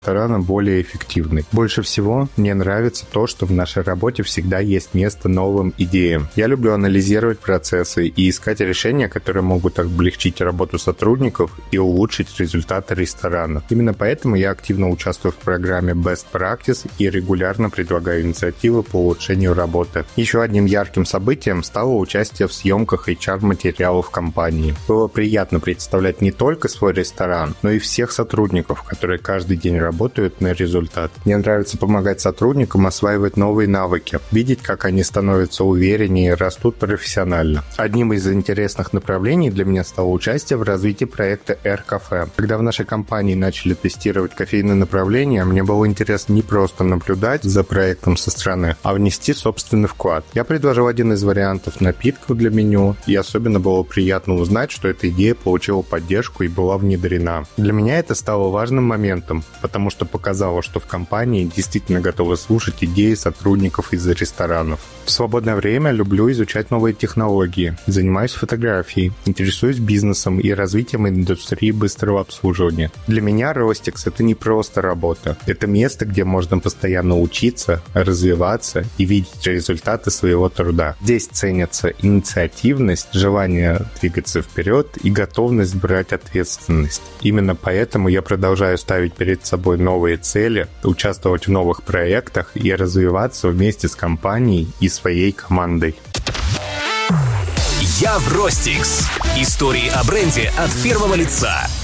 ресторана более эффективной. Больше всего мне нравится то, что в нашей работе всегда есть место новым идеям. Я люблю анализировать процессы и искать решения, которые могут облегчить работу сотрудников и улучшить результаты ресторана. Именно поэтому я активно участвую в программе Best Practice и регулярно предлагаю инициативы по улучшению работы. Еще одним ярким событием стало участие в съемках HR-материалов компании. Было приятно представлять не только свой ресторан, но и всех сотрудников, которые каждый день работают на результат. Мне нравится помогать сотрудникам осваивать новые навыки, видеть, как они становятся увереннее и растут профессионально. Одним из интересных направлений для меня стало участие в развитии проекта Air Cafe. Когда в нашей компании начали тестировать кофейное направление, мне было интересно не просто наблюдать за проектом со стороны, а внести собственный вклад. Я предложил один из вариантов напитков для меню, и особенно было приятно узнать, что эта идея получила поддержку и была внедрена. Для меня это стало важным моментом, потому что показало, что в компании действительно готовы слушать идеи сотрудников из ресторанов. В свободное время люблю изучать новые технологии, занимаюсь фотографией, интересуюсь бизнесом и развитием индустрии быстрого обслуживания. Для меня Rostix — это не просто работа, это место, где можно постоянно учиться, развиваться и видеть результаты своего труда. Здесь ценятся инициативность, желание двигаться вперед и готовность брать ответственность. Именно поэтому я продолжаю ставить перед собой новые цели, участвовать в новых проектах и развиваться вместе с компанией и своей командой. Я в Rostix. Истории о бренде от первого лица.